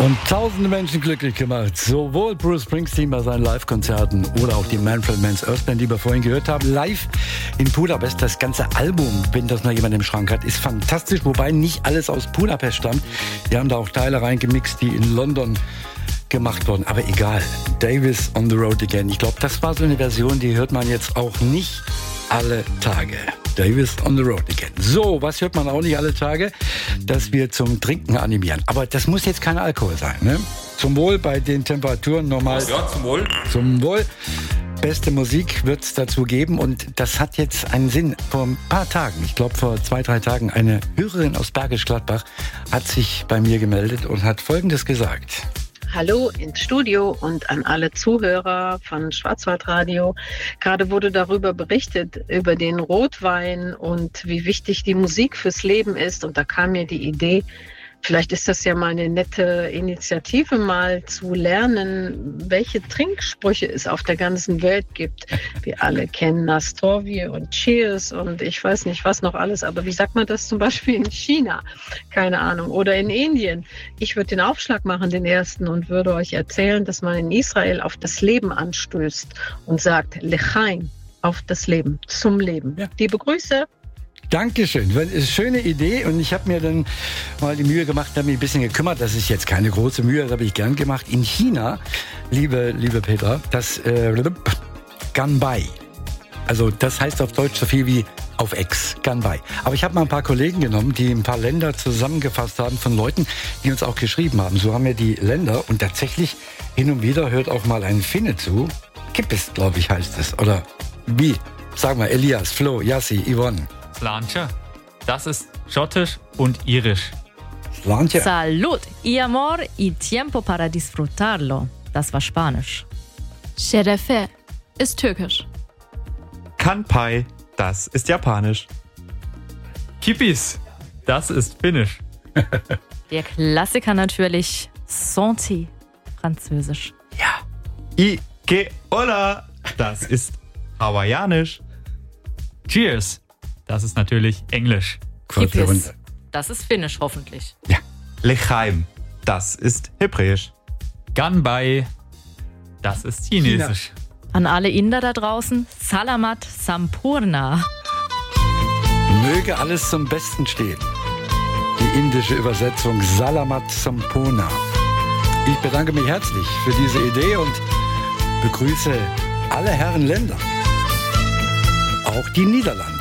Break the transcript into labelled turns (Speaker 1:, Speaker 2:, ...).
Speaker 1: Und tausende Menschen glücklich gemacht. Sowohl Bruce Springsteen bei seinen Live-Konzerten oder auch die Manfred Mann's Earth Band, die wir vorhin gehört haben, live in Budapest. Das ganze Album, wenn das noch jemand im Schrank hat, ist fantastisch. Wobei nicht alles aus Budapest stammt. Die haben da auch Teile reingemixt, die in London gemacht wurden. Aber egal. Davis on the Road Again. Ich glaube, das war so eine Version, die hört man jetzt auch nicht alle Tage. Davis on the Road Again. So, was hört man auch nicht alle Tage? Dass wir zum Trinken animieren. Aber das muss jetzt kein Alkohol sein, ne? Zum Wohl bei den Temperaturen normal.
Speaker 2: Ja, zum Wohl.
Speaker 1: Zum Wohl. Beste Musik wird es dazu geben und das hat jetzt einen Sinn. Vor ein paar Tagen, ich glaube vor 2-3 Tagen, eine Hörerin aus Bergisch Gladbach hat sich bei mir gemeldet und hat Folgendes gesagt.
Speaker 3: Hallo ins Studio und an alle Zuhörer von Schwarzwaldradio. Gerade wurde darüber berichtet, über den Rotwein und wie wichtig die Musik fürs Leben ist. Und da kam mir die Idee, vielleicht ist das ja mal eine nette Initiative, mal zu lernen, welche Trinksprüche es auf der ganzen Welt gibt. Wir alle kennen Nastorvie und Cheers und ich weiß nicht was noch alles, aber wie sagt man das zum Beispiel in China? Keine Ahnung. Oder in Indien. Ich würde den Aufschlag machen, den ersten, und würde euch erzählen, dass man in Israel auf das Leben anstößt und sagt, Lechaim, auf das Leben, zum Leben. Ja. Liebe Grüße.
Speaker 1: Dankeschön. Das ist eine schöne Idee und ich habe mir dann mal die Mühe gemacht, habe mich ein bisschen gekümmert. Das ist jetzt keine große Mühe, das habe ich gern gemacht. In China, liebe Petra, das Ganbai. Also das heißt auf Deutsch so viel wie auf Ex, Ganbai. Aber ich habe mal ein paar Kollegen genommen, die ein paar Länder zusammengefasst haben von Leuten, die uns auch geschrieben haben. So haben wir die Länder und tatsächlich hin und wieder hört auch mal ein Finne zu. Kippis, glaube ich, heißt es. Oder wie? Sag mal, Elias, Flo, Yassi, Yvonne.
Speaker 2: Sláinte. Das ist schottisch und irisch.
Speaker 1: Sláinte.
Speaker 4: Salud y amor y tiempo para disfrutarlo. Das war Spanisch.
Speaker 5: Şerefe ist türkisch.
Speaker 6: Kanpai, das ist japanisch.
Speaker 2: Kippis. Das ist finnisch.
Speaker 4: Der Klassiker natürlich Santé, französisch.
Speaker 1: Ja.
Speaker 6: Ike Ola, das ist hawaiianisch.
Speaker 2: Cheers. Das ist natürlich Englisch.
Speaker 4: Kippis. Das ist finnisch hoffentlich.
Speaker 1: Ja.
Speaker 6: Lechaim, das ist hebräisch.
Speaker 2: Ganbai. Das ist chinesisch.
Speaker 4: An alle Inder da draußen, Salamat Sampurna.
Speaker 1: Möge alles zum Besten stehen. Die indische Übersetzung Salamat Sampurna. Ich bedanke mich herzlich für diese Idee und begrüße alle Herren Länder. Auch die Niederlande.